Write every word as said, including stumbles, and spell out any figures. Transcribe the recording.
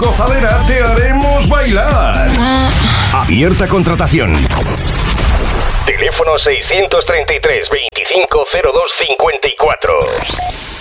Gozadera, te haremos bailar. Abierta contratación. Teléfono seiscientos treinta y tres, veinticinco cero dos cincuenta y cuatro.